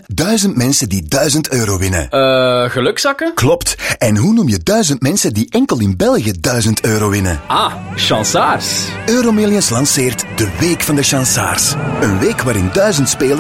1000 mensen die €1000 winnen. Gelukzakken? Klopt. En hoe noem je 1000 mensen die enkel in België €1000 winnen? Ah, chansaars. Euromillions lanceert de Week van de Chansaars. Een week waarin 1000 spelers